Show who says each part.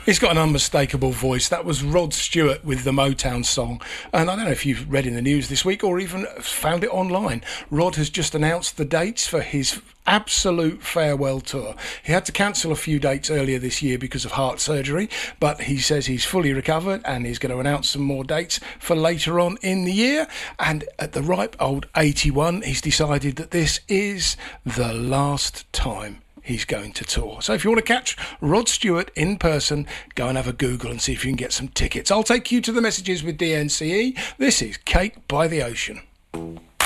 Speaker 1: He's got an unmistakable voice. That was Rod Stewart with the Motown song. And I don't know if you've read in the news this week or even found it online. Rod has just announced the dates for his absolute farewell tour. He had to cancel a few dates earlier this year because of heart surgery, but he says he's fully recovered and he's going to announce some more dates for later on in the year. And at the ripe old 81, he's decided that this is the last time he's going to tour. So if you want to catch Rod Stewart in person, go and have a Google and see if you can get some tickets. I'll take you to the messages with DNCE. This is Cake by the Ocean.